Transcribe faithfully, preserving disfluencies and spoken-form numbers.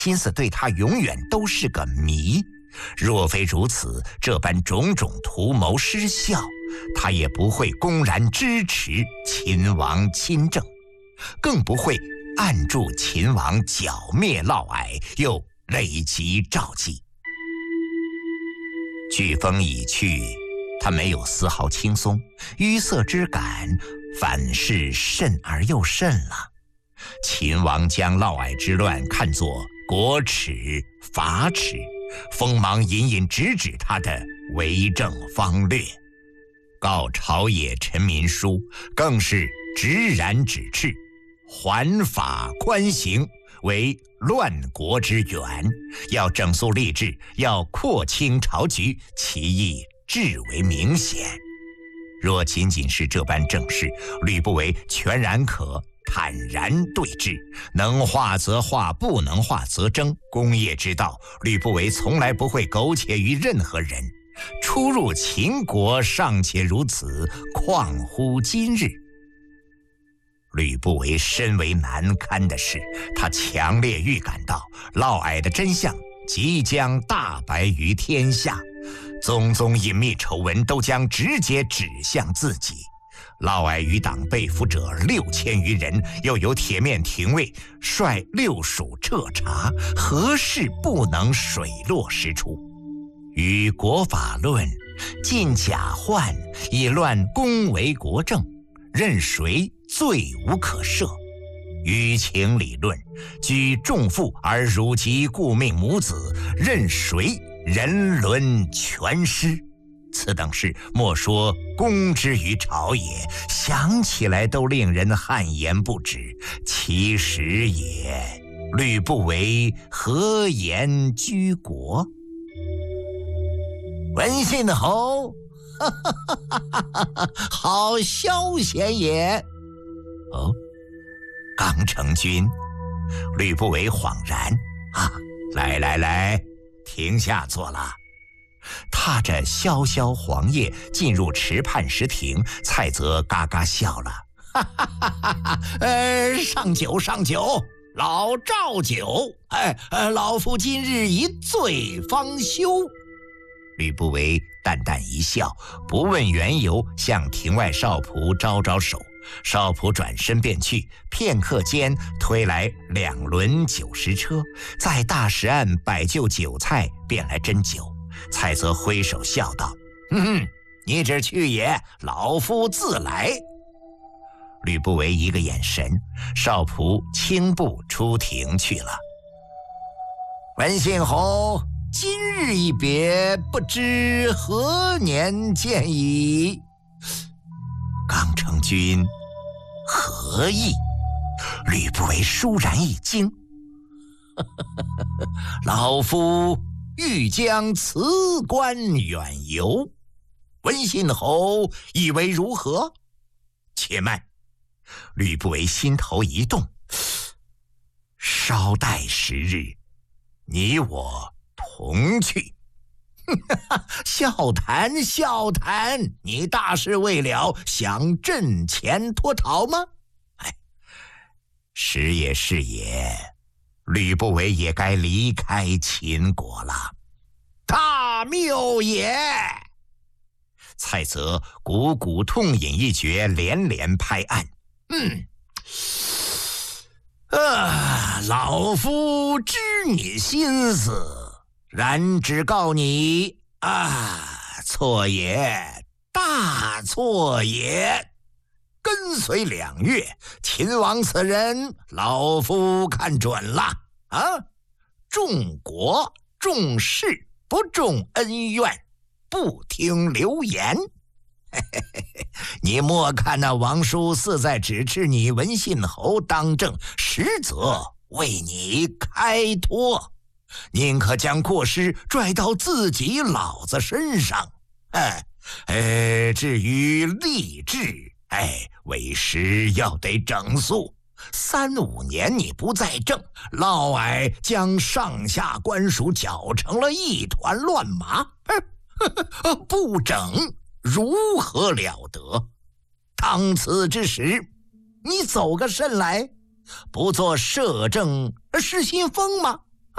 心思对他永远都是个谜。若非如此，这般种种图谋失效，他也不会公然支持秦王亲政，更不会按住秦王剿灭嫪毐，又累及赵姬。飓风已去，他没有丝毫轻松，淤塞之感反是甚而又甚了。秦王将嫪毐之乱看作国耻法耻，锋芒隐隐直指他的为政方略。告朝野臣民书更是直然指斥，还法宽刑为乱国之源，要整肃吏治，要扩清朝局，其意至为明显。若仅仅是这般政事，吕不韦全然可坦然对峙，能化则化，不能化则争。工业之道，吕不韦从来不会苟且于任何人。初入秦国尚且如此，况乎今日？吕不韦深为难堪的是，他强烈预感到嫪毐的真相即将大白于天下，宗宗隐秘丑闻都将直接指向自己。嫪毐余党被俘者六千余人，又有铁面廷尉率六属彻查，何事不能水落石出？于国法论，尽假宦，以乱公为国政，任谁罪无可赦。于情理论，居重负而辱及顾命母子，任谁人伦全失。此等事莫说公之于朝野，想起来都令人汗颜不止。其实也，吕不韦何言居国？文信侯，哈哈哈哈哈，好消闲也。哦，刚成君。吕不韦恍然啊，来来来，停下坐了。踏着萧萧黄叶进入池畔石亭，蔡泽嘎嘎笑了，哈哈哈哈哈！呃，上酒上酒，老赵酒。哎，呃，老夫今日一醉方休。吕不韦淡淡一笑，不问缘由，向庭外少仆招招手。少仆转身便去，片刻间推来两轮酒食车，在大石岸摆就酒菜，便来斟酒。蔡泽挥手笑道：“嗯，你只去也，老夫自来。”吕不韦一个眼神，少仆轻步出庭去了。文信侯，今日一别，不知何年见矣？刚成君，何意？吕不韦倏然一惊，老夫欲将辞官远游，文信侯以为如何？且慢！吕不韦心头一动，稍待时日，你我同去。笑谈笑谈，你大事未了，想阵前脱逃吗？哎，是也是也，吕不韦也该离开秦国了。大谬也！蔡泽汩汩痛饮一决，连连拍案。嗯，啊，老夫知你心思。然只告你啊，错也，大错也！跟随两月，秦王此人，老夫看准了啊！重国重事，不重恩怨，不听流言。嘿嘿嘿嘿，你莫看那王叔似在指斥你文信侯当政，实则为你开脱。宁可将过失拽到自己老子身上。哎，哎，至于吏治，哎，为时要得整肃。三五年你不在政，嫪毐将上下官署搅成了一团乱麻，不整如何了得？当此之时，你走个甚来？不做摄政失心疯吗？